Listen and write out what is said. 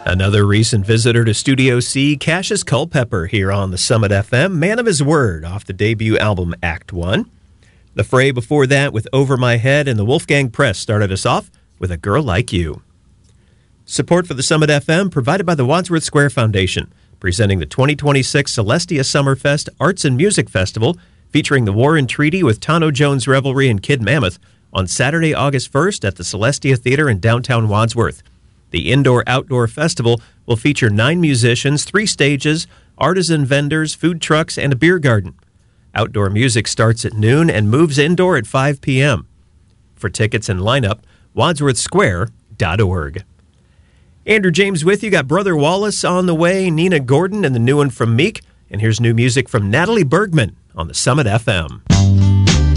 Another recent visitor to Studio C, Cassius Culpepper, here on the Summit FM, man of his word, off the debut album Act 1. The Fray before that with Over My Head, and the Wolfgang Press started us off with A Girl Like You. Support for the Summit FM provided by the Wadsworth Square Foundation, presenting the 2026 Celestia Summerfest Arts and Music Festival, featuring the War and Treaty with Tano Jones Revelry and Kid Mammoth on Saturday, August 1st at the Celestia Theater in downtown Wadsworth. The indoor-outdoor festival will feature 9 musicians, 3 stages, artisan vendors, food trucks, and a beer garden. Outdoor music starts at noon and moves indoor at 5 p.m. For tickets and lineup, wadsworthsquare.org. Andrew James with you. Got Brother Wallace on the way, Nina Gordon, and the new one from Meek. And here's new music from Natalie Bergman on the Summit FM.